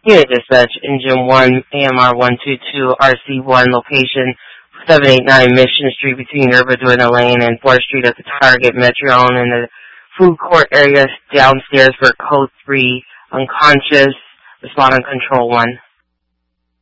Unit Dispatch, Engine 1, AMR 122, RC1, location 789 Mission Street between Urbaduna Lane and 4th Street at the Target Metron in the food court area downstairs for Code 3, unconscious, respond on Control 1.